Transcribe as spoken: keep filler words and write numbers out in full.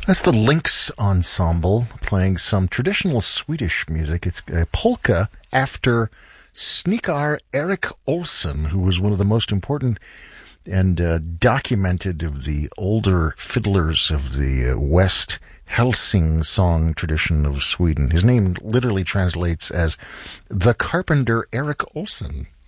That's the Lynx Ensemble playing some traditional Swedish music. It's a polka after Snikar Erik Olsson, who was one of the most important and uh, documented of the older fiddlers of the uh, West Helsing song tradition of Sweden. His name literally translates as the Carpenter Erik Olsson.